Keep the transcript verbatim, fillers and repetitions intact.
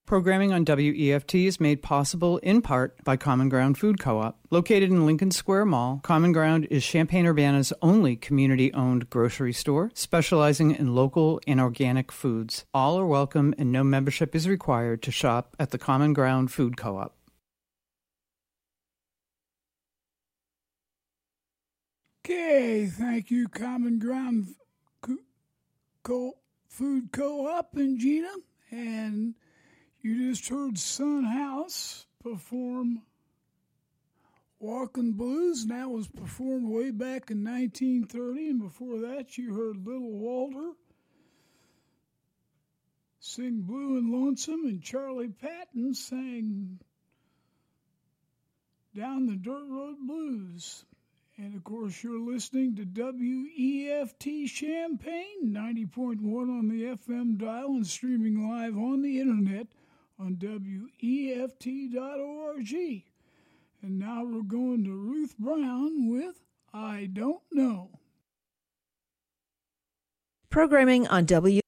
Programming on W E F T is made possible in part by Common Ground Food Co-op. Located in Lincoln Square Mall, Common Ground is Champaign-Urbana's only community-owned grocery store, specializing in local and organic foods. All are welcome and no membership is required to shop at the Common Ground Food Co-op. Okay, thank you, Common Ground Co- Co- Food Co-op and Gina. And you just heard Son House perform Walkin' Blues, and that was performed way back in nineteen thirty. And before that, you heard Little Walter sing Blue and Lonesome, and Charlie Patton sang Down the Dirt Road Blues. And, of course, you're listening to W E F T Champaign, ninety point one on the F M dial and streaming live on the internet on W E F T dot org. And now we're going to Ruth Brown with I Don't Know. Programming on W